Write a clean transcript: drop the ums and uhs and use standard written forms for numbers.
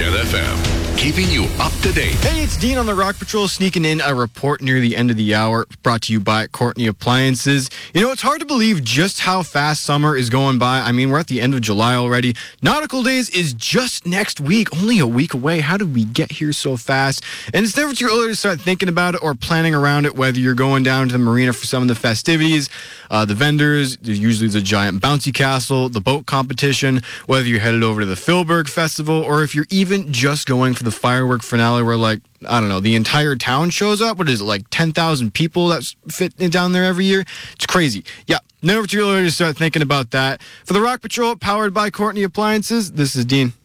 Jet FM, keeping you up to date. Hey, it's Dean on the Rock Patrol, sneaking in a report near the end of the hour, brought to you by Courtney Appliances. You know, it's hard to believe just how fast summer is going by. I mean, we're at the end of July already. Nautical Days is just next week, only a week away. How did we get here so fast? And it's never too early to start thinking about it or planning around it, whether you're going down to the marina for some of the festivities, the vendors, there's usually the giant bouncy castle, the boat competition, whether you're headed over to the Philburg Festival, or if you're even just going for the firework finale where, like, I don't know, the entire town shows up. What is it, like 10,000 people that fit down there every year? It's crazy. Yeah, never too early to start thinking about that. For the Rock Patrol, powered by Courtney Appliances, this is Dean.